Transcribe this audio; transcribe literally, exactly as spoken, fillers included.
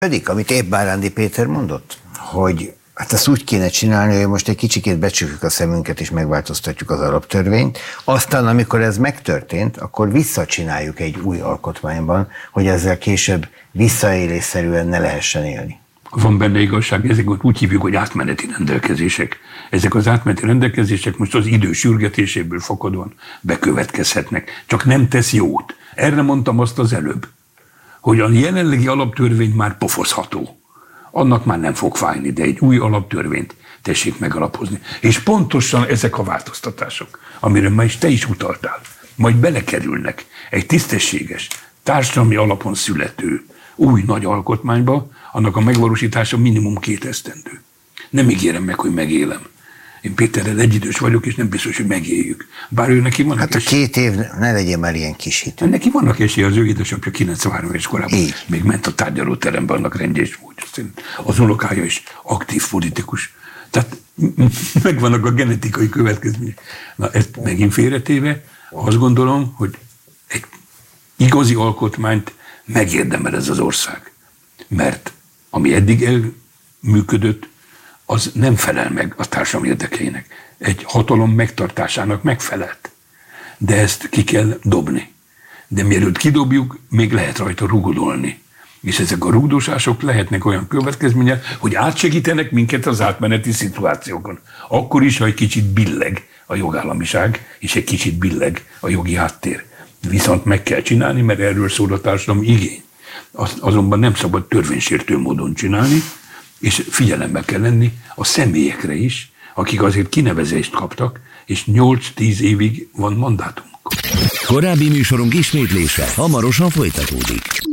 Pedig, amit épp Bárándi Péter mondott, hogy hát ezt úgy kéne csinálni, hogy most egy kicsikét becsukjuk a szemünket és megváltoztatjuk az alaptörvényt. Aztán, amikor ez megtörtént, akkor visszacsináljuk egy új alkotmányban, hogy ezzel később visszaélésszerűen ne lehessen élni. Van benne igazság, ezek úgy hívjuk, hogy átmeneti rendelkezések. Ezek az átmeneti rendelkezések most az idő sürgetéséből fakadóan bekövetkezhetnek. Csak nem tesz jót. Erre mondtam azt az előbb, hogy a jelenlegi alaptörvény már pofozható. Annak már nem fog fájni, de egy új alaptörvényt tessék megalapozni. És pontosan ezek a változtatások, amire ma is te is utaltál, majd belekerülnek egy tisztességes, társadalmi alapon születő új nagy alkotmányba, annak a megvalósítása minimum két esztendő. Nem ígérem meg, hogy megélem. Én Péterrel egyidős vagyok, és nem biztos, hogy megéljük. Bár ő neki vannak Hát a esély... két év, ne legyen már ilyen kis hitű. Neki vannak esélye, az ő édesapja kilencvenhárom éves korában. Így. Még ment a tárgyalóteremben, annak rendje is volt. Az unokája is aktív politikus. Tehát megvannak a genetikai következmények. Na, ezt megint félretéve, azt gondolom, hogy egy igazi alkotmányt megérdemel ez az ország. Mert ami eddig elműködött, az nem felel meg a társadalom érdekeinek. Egy hatalom megtartásának megfelelt. De ezt ki kell dobni. De mielőtt kidobjuk, még lehet rajta rugdolni. És ezek a rugdosások lehetnek olyan következmények, hogy átsegítenek minket az átmeneti szituációkon. Akkor is, ha egy kicsit billeg a jogállamiság, és egy kicsit billeg a jogi háttér. Viszont meg kell csinálni, mert erről szól a társadalom igény. Azt azonban nem szabad törvénysértő módon csinálni, és figyelembe kell lenni a személyekre is, akik azért kinevezést kaptak, és nyolc-tíz évig van mandátumuk. Korábbi műsorunk ismétlése hamarosan folytatódik.